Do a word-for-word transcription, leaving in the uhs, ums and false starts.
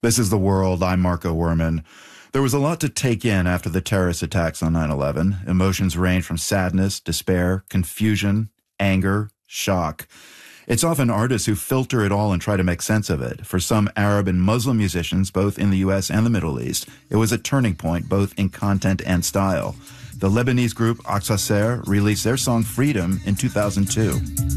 This is The World. I'm Marco Werman. There was a lot to take in after the terrorist attacks on nine eleven. Emotions range from sadness, despair, confusion, anger, shock. It's often artists who filter it all and try to make sense of it. For some Arab and Muslim musicians, both in the U S and the Middle East, it was a turning point both in content and style. The Lebanese group Aqsa Ser released their song Freedom in two thousand two.